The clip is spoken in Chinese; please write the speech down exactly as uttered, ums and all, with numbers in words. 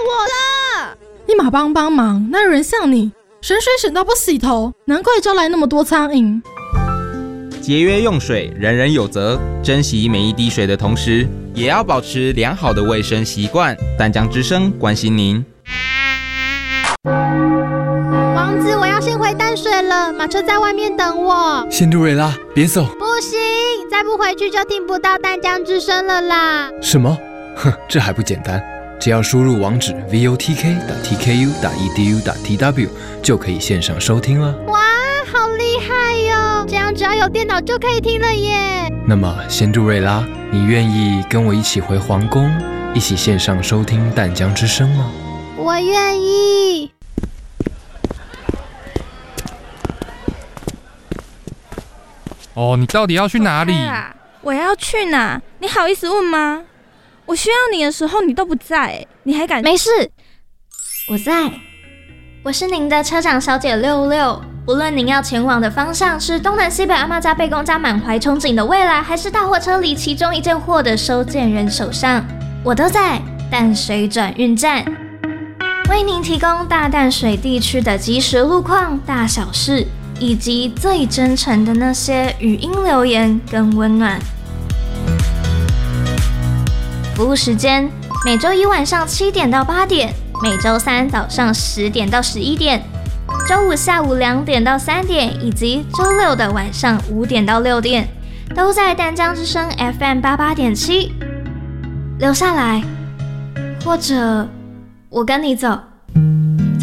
我了！ 你马帮帮忙，哪有人像你？省水省到不洗头，难怪招来那么多苍蝇。 节约用水，人人有责。珍惜每一滴水的同时，也要保持良好的卫生习惯。淡江之声关心您。 王子，我要先回淡水了，马车在外面等我。 仙杜瑞拉，别走！ 不行，再不回去就听不到淡江之声了啦。 什么？哼，这还不简单？只要输入网址 votek.tku.edu.tw 就可以线上收听了。 哇，好厉害哟！这样只要有电脑就可以听了耶。 那么，仙杜瑞拉，你愿意跟我一起回皇宫，一起线上收听淡江之声吗？ 我愿意。 哦，你到底要去哪里？ 我要去哪？你好意思问吗？我需要你的时候你都不在，你还敢？ 没事， 我在。我是您的车长小姐六六。无论您要前往的方向是东南西北阿嬷家、贝公家满怀憧憬的未来，还是大货车里其中一件货的收件人手上，我都在淡水转运站，为您提供大淡水地区的即时路况、大小事，以及最真诚的那些语音留言跟温暖。服务时间：每周一晚上七点到八点，每周三早上十点到十一点，周五下午两点到三点，以及周六的晚上五点到六点，都在淡江之声 F M 八八点七。留下来，或者我跟你走。